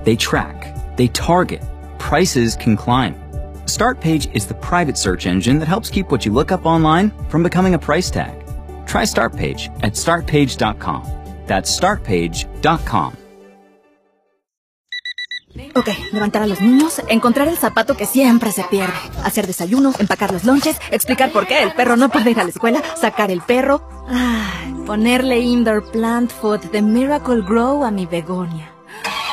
They track, they target, prices can climb. Startpage is the private search engine that helps keep what you look up online from becoming a price tag. Try Startpage at startpage.com. That's startpage.com. Ok, levantar a los niños, encontrar el zapato que siempre se pierde, hacer desayunos, empacar los lonches, explicar por qué el perro no puede ir a la escuela, sacar el perro, ponerle indoor plant food de Miracle Grow a mi begonia.